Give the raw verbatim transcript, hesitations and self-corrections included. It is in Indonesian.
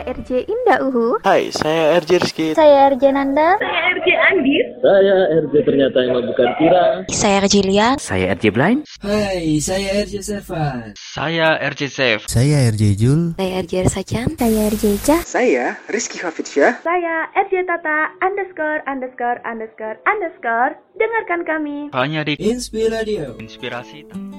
Saya R J Indah Uhu. Hai, saya R J Rizky. Saya R J Nanda. Saya R J Andis. Saya R J ternyata yang bukan Kira. Saya R J Lian. Saya R J Blind. Hai, saya R J Sevan. Saya R J Safe. Saya R J Jul. Saya R J Sajan. Saya R J Cah. Saya Rizky Hafidsyah. Saya R J Tata underscore underscore underscore underscore. Dengarkan kami hanya di Inspiradio. Inspirasi.